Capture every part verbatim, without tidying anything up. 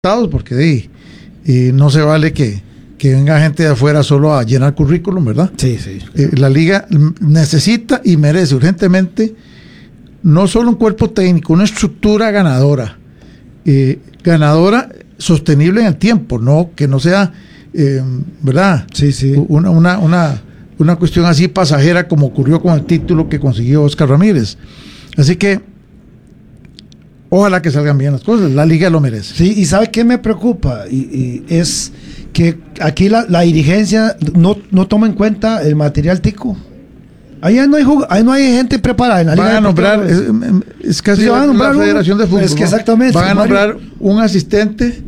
porque di, y no se vale que, que venga gente de afuera solo a llenar currículum, ¿verdad? Sí, sí. Eh, la liga necesita y merece urgentemente no solo un cuerpo técnico, una estructura ganadora, eh, ganadora sostenible en el tiempo, no que no sea, eh, ¿verdad? Sí, sí. Una, una, una, una cuestión así pasajera como ocurrió con el título que consiguió Oscar Ramírez. Así que ojalá que salgan bien las cosas, la liga lo merece. Sí, y ¿sabe qué me preocupa? Y, y es que aquí la, la dirigencia no, no toma en cuenta el material tico. Ahí no hay, ahí no hay gente preparada en la liga. Van a nombrar, es, es casi sí, van a nombrar la Federación de Fútbol. Es que exactamente. Van a nombrar un asistente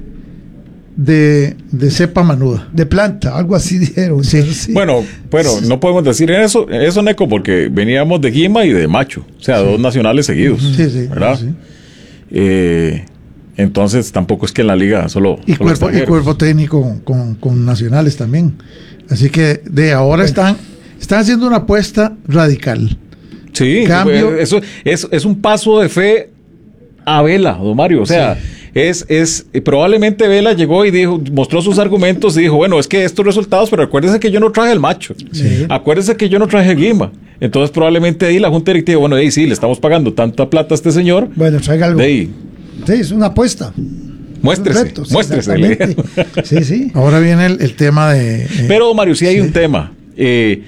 de, de cepa manuda. De planta, algo así dijeron. Sí. Sí. Bueno, bueno, sí. No podemos decir eso, eso, Neco, porque veníamos de Guima y de Macho. O sea, sí. Dos nacionales seguidos. Sí, sí. ¿Verdad? Sí. Eh, entonces tampoco es que en la liga solo y, solo cuerpo, y cuerpo técnico con, con nacionales también, así que de ahora bueno. están están haciendo una apuesta radical. Sí, cambio, eso es, es un paso de fe a Vela, don Mario, o sea, sí. es, es probablemente Vela llegó y dijo, mostró sus argumentos y dijo, bueno, es que estos resultados, pero acuérdense que yo no traje el Macho, sí. Acuérdense que yo no traje Guima. Entonces probablemente ahí la junta directiva, bueno, ahí sí, le estamos pagando tanta plata a este señor. Bueno, traiga algo. De ahí. Sí, es una apuesta. Muéstrese, reto, sí, muéstrese. Sí, sí. Ahora viene el, el tema de... Eh, Pero, Mario, sí hay sí. un tema. Eh,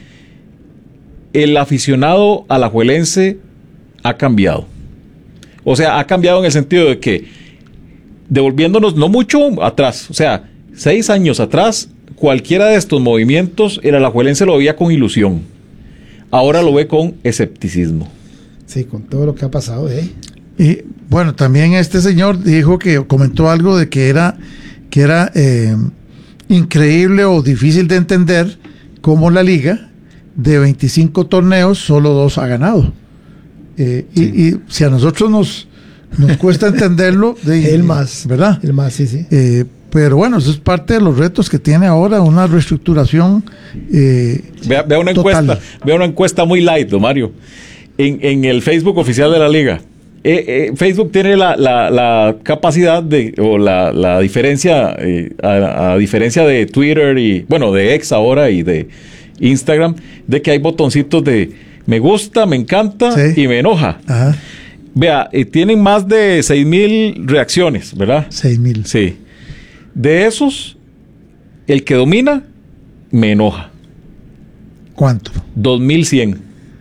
el aficionado alajuelense ha cambiado. O sea, ha cambiado en el sentido de que, devolviéndonos no mucho atrás, o sea, seis años atrás, cualquiera de estos movimientos, el alajuelense lo veía con ilusión. Ahora lo ve con escepticismo. Sí, con todo lo que ha pasado, ¿eh? Y bueno, también este señor dijo que comentó algo de que era que era eh, increíble o difícil de entender cómo la liga de veinticinco torneos solo dos ha ganado. Eh, sí. y, y si a nosotros nos, nos cuesta entenderlo, de, el más, ¿verdad? El más, sí, sí. Eh, pero bueno, eso es parte de los retos que tiene ahora una reestructuración. Eh, vea, vea una total. encuesta, vea una encuesta muy light, don Mario, en, en el Facebook oficial de la liga. Eh, eh, Facebook tiene la, la, la capacidad de, o la, la diferencia, eh, a, a diferencia de Twitter y, bueno, de X ahora y de Instagram, de que hay botoncitos de me gusta, me encanta sí. y me enoja. Ajá. Vea, eh, tienen más de seis mil reacciones, ¿verdad? seis mil. Sí. De esos, el que domina, me enoja. ¿Cuánto? dos mil cien.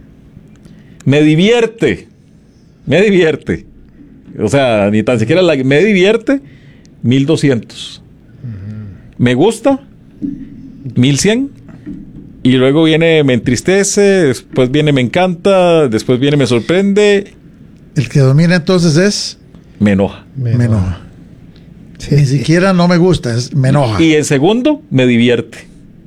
Me divierte. Me divierte. O sea, ni tan siquiera la, me divierte, mil doscientos. Uh-huh. Me gusta, mil cien. Y luego viene me entristece, después viene me encanta, después viene me sorprende. El que domina entonces es... Me enoja. Me, me enoja. Sí. Ni siquiera no me gusta, es me enoja. Y en segundo, me divierte.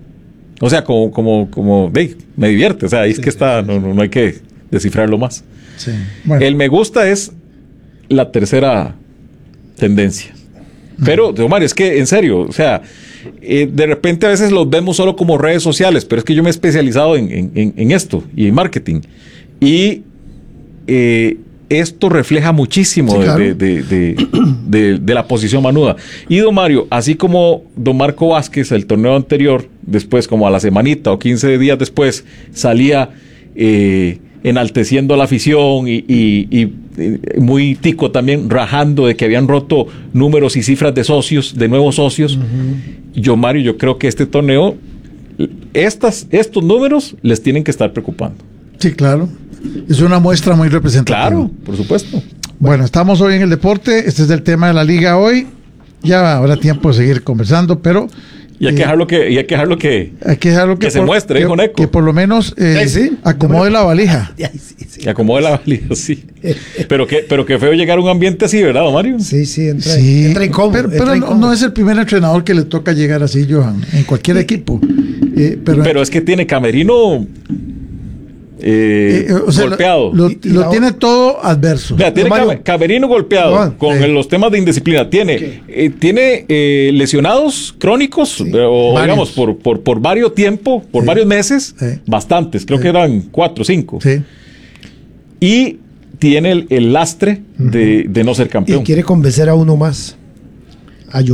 O sea, como, como, como, hey, me divierte. O sea, ahí sí, es que está, sí, sí. No, no hay que descifrarlo más. Sí. Bueno. El me gusta es la tercera tendencia. Pero, don Mario, es que, en serio, o sea, eh, de repente a veces los vemos solo como redes sociales, pero es que yo me he especializado en, en, en esto y en marketing. Y eh, esto refleja muchísimo sí, claro. de, de, de, de, de la posición manuda. Y don Mario, así como don Marco Vázquez, el torneo anterior, después como a la semanita o quince días después, salía... Eh, enalteciendo a la afición y, y, y, y muy tico también, rajando de que habían roto números y cifras de socios, de nuevos socios. Uh-huh. Yo, Mario, yo creo que este torneo, estas, estos números les tienen que estar preocupando. Sí, claro. Es una muestra muy representativa. Claro, por supuesto. Bueno, estamos hoy en el deporte. Este es el tema de la liga hoy. Ya habrá tiempo de seguir conversando, pero... Y hay que dejarlo que, y hay que dejarlo que, hay que, dejarlo que, que por, se muestre, hijo Neco. Que por lo menos eh, sí, sí. acomode la valija. Sí, sí. Que acomode la valija, sí. pero que, pero que feo llegar a un ambiente así, ¿verdad, don Mario? Sí, sí, entra, sí. entra incómodo. Pero, pero entra no, no es el primer entrenador que le toca llegar así, Johan, en cualquier equipo. Eh, pero, pero es que tiene camerino eh, eh, o sea, golpeado. Lo, lo, y, y lo tiene todo adverso. Vea, tiene cam- camerino golpeado no, con eh. los temas de indisciplina. Tiene, okay. eh, tiene eh, lesionados crónicos, sí. o varios. digamos, por, por, por varios tiempo, por sí. varios meses, sí. bastantes, creo sí. que eran cuatro o cinco. Sí. Y tiene el, el lastre uh-huh. de, de no ser campeón. Y quiere convencer a uno más.